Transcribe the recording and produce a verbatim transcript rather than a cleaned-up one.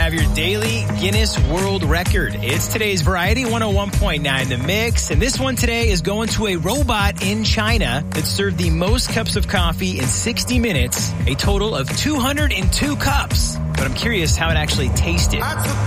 have your daily Guinness World Record. It's today's Variety one oh one point nine The Mix, and this one today is going to a robot in China that served the most cups of coffee in sixty minutes, a total of two hundred two cups. But I'm curious how it actually tasted.